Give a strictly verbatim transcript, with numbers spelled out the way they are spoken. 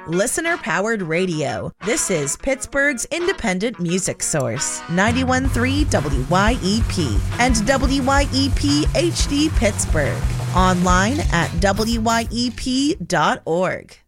listener-powered radio. This is Pittsburgh's independent music source, ninety-one point three W Y E P and W Y E P H D Pittsburgh. Online at W Y E P dot org.